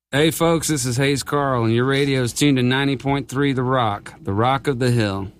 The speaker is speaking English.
Hey, folks, this is Hayes Carl, and your radio is tuned to 90.3 The Rock of the Hill.